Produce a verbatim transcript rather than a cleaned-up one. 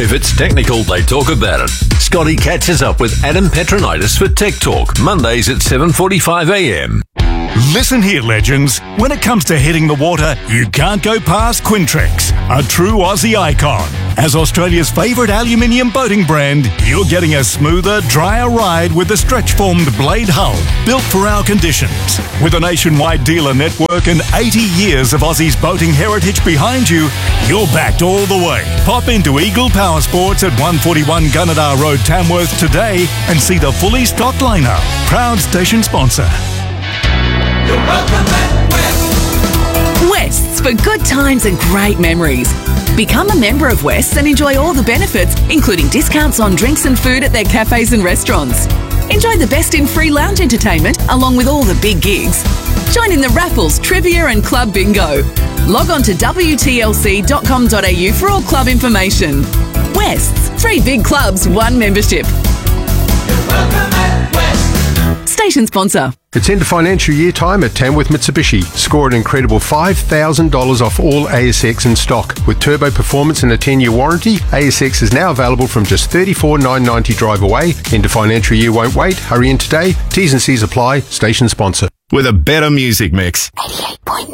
If it's technical, they talk about it. Scotty catches up with Adam Petronitis for Tech Talk, Mondays at seven forty-five a m. Listen here, legends. When it comes to hitting the water, you can't go past Quintrex, a true Aussie icon. As Australia's favourite aluminium boating brand, you're getting a smoother, drier ride with the stretch-formed blade hull, built for our conditions. With a nationwide dealer network and eighty years of Aussie's boating heritage behind you, you're backed all the way. Pop into Eagle Power Sports at one forty-one Gunnedah Road, Tamworth today and see the fully stocked lineup. Proud station sponsor. You're welcome at West. West's for good times and great memories. Become a member of West's and enjoy all the benefits, including discounts on drinks and food at their cafes and restaurants. Enjoy the best in free lounge entertainment along with all the big gigs. Join in the raffles, trivia and club bingo. Log on to w t l c dot com dot a u for all club information. West's, three big clubs, one membership. You're welcome at West. Station sponsor. It's end of financial year time at Tamworth Mitsubishi. Score an incredible five thousand dollars off all A S X in stock. With turbo performance and a ten-year warranty, A S X is now available from just thirty-four thousand nine hundred ninety dollars drive away. End of financial year won't wait. Hurry in today. T's and C's apply. Station sponsor. With a better music mix. eighty-eight point nine